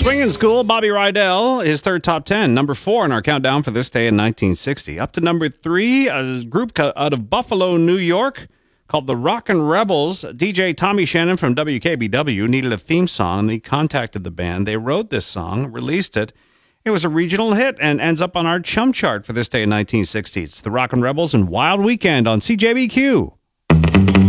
Swinging School, Bobby Rydell, his third top 10. Number 4 in our countdown for this day in 1960. Up to number 3, a group out of Buffalo, New York, called the Rockin' Rebels. DJ Tommy Shannon from WKBW needed a theme song, and they contacted the band. They wrote this song, released it. It was a regional hit and ends up on our Chum chart for this day in 1960. It's the Rockin' Rebels and Wild Weekend on CJBQ.